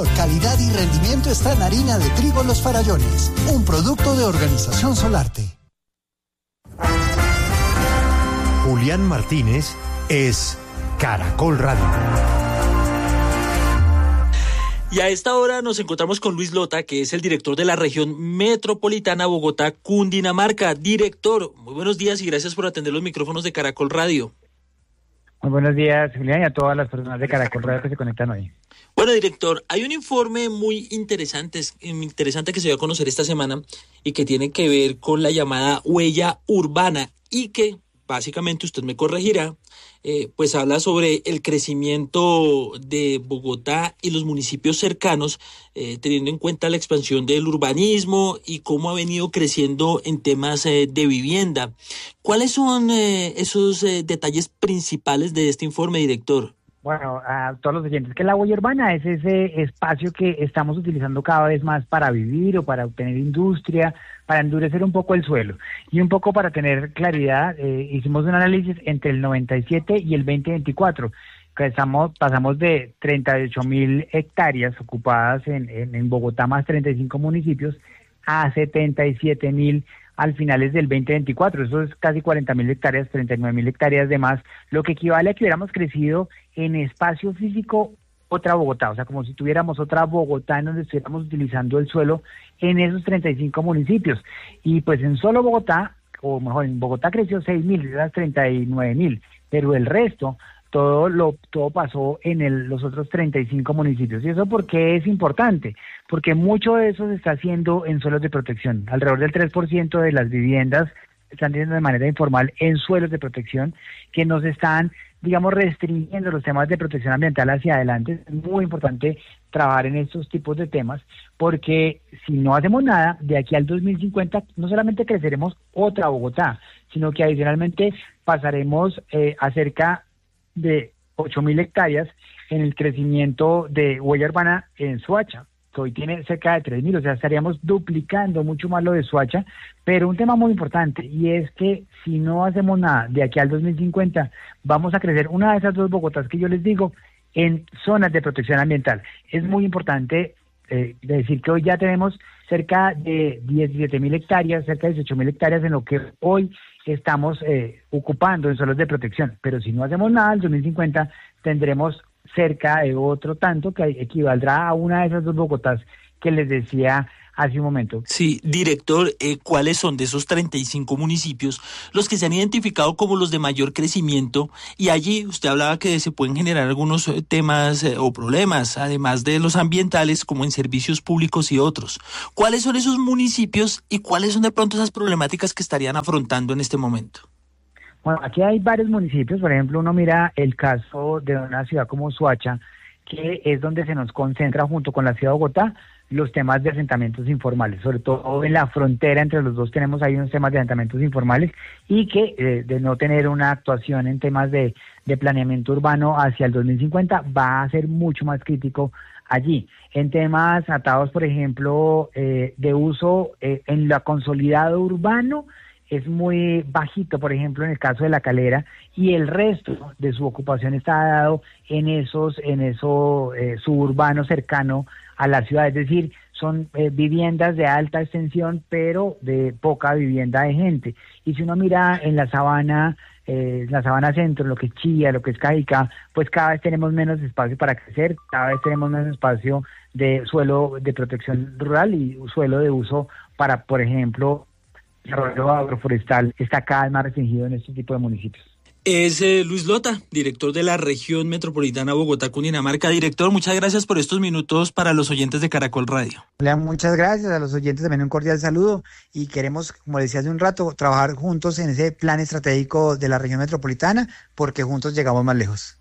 Calidad y rendimiento está en harina de trigo Los Farallones, un producto de Organización Solarte. Julián Martínez es Caracol Radio. Y a esta hora nos encontramos con Luis Lota, que es el director de la región metropolitana Bogotá-Cundinamarca. Director, muy buenos días y gracias por atender los micrófonos de Caracol Radio. Muy buenos días, Julián, y a todas las personas de Caracol Radio que se conectan hoy. Bueno, director, hay un informe muy interesante que se dio a conocer esta semana y que tiene que ver con la llamada huella urbana y que, básicamente, usted me corregirá, pues habla sobre el crecimiento de Bogotá y los municipios cercanos, teniendo en cuenta la expansión del urbanismo y cómo ha venido creciendo en temas de vivienda. ¿Cuáles son esos detalles principales de este informe, director? Bueno, a todos los oyentes, que la huella urbana es ese espacio que estamos utilizando cada vez más para vivir o para obtener industria, para endurecer un poco el suelo. Y un poco para tener claridad, hicimos un análisis entre el 97 y el 2024, que pasamos de 38.000 hectáreas ocupadas en Bogotá más 35 municipios a 77.000 al finales del 2024, eso es casi 40.000 hectáreas, 39.000 hectáreas de más, lo que equivale a que hubiéramos crecido en espacio físico otra Bogotá, o sea, como si tuviéramos otra Bogotá en donde estuviéramos utilizando el suelo en esos 35 municipios. Y pues en solo Bogotá, o mejor, en Bogotá creció 6.000, esas 39.000, pero el resto, todo pasó en los otros 35 municipios. ¿Y eso por qué es importante? Porque mucho de eso se está haciendo en suelos de protección. Alrededor del 3% de las viviendas están teniendo de manera informal en suelos de protección, que nos están, digamos, restringiendo los temas de protección ambiental hacia adelante. Es muy importante trabajar en estos tipos de temas, porque si no hacemos nada, de aquí al 2050 no solamente creceremos otra Bogotá, sino que adicionalmente pasaremos a cerca de 8.000 hectáreas en el crecimiento de huella urbana en Soacha, que hoy tiene cerca de 3.000, o sea, estaríamos duplicando mucho más lo de Soacha, pero un tema muy importante, y es que si no hacemos nada de aquí al 2050, vamos a crecer una de esas dos Bogotás que yo les digo, en zonas de protección ambiental. Es muy importante decir que hoy ya tenemos cerca de 17.000 hectáreas, cerca de 18.000 hectáreas en lo que hoy estamos ocupando en suelos de protección, pero si no hacemos nada, en 2050 tendremos cerca de otro tanto que equivaldrá a una de esas dos Bogotás que les decía hace un momento. Sí, director, ¿cuáles son de esos 35 municipios los que se han identificado como los de mayor crecimiento? Y allí usted hablaba que se pueden generar algunos temas o problemas, además de los ambientales, como en servicios públicos y otros. ¿Cuáles son esos municipios y cuáles son de pronto esas problemáticas que estarían afrontando en este momento? Bueno, aquí hay varios municipios, por ejemplo, uno mira el caso de una ciudad como Soacha, que es donde se nos concentra junto con la ciudad de Bogotá los temas de asentamientos informales, sobre todo en la frontera entre los dos tenemos ahí unos temas de asentamientos informales y que de no tener una actuación en temas de planeamiento urbano hacia el 2050 va a ser mucho más crítico allí. En temas atados, por ejemplo, de uso en lo consolidado urbano, es muy bajito, por ejemplo, en el caso de La Calera, y el resto de su ocupación está dado en eso suburbano cercano a la ciudad, es decir, son viviendas de alta extensión, pero de poca vivienda de gente. Y si uno mira en la sabana centro, lo que es Chía, lo que es Cajicá, pues cada vez tenemos menos espacio para crecer, cada vez tenemos menos espacio de suelo de protección rural y suelo de uso para, por ejemplo, el desarrollo agroforestal está cada vez más restringido en este tipo de municipios. Es Luis Lota, director de la región metropolitana Bogotá-Cundinamarca. Director, muchas gracias por estos minutos para los oyentes de Caracol Radio. Hola, muchas gracias a los oyentes, también un cordial saludo y queremos, como decía hace un rato, trabajar juntos en ese plan estratégico de la región metropolitana porque juntos llegamos más lejos.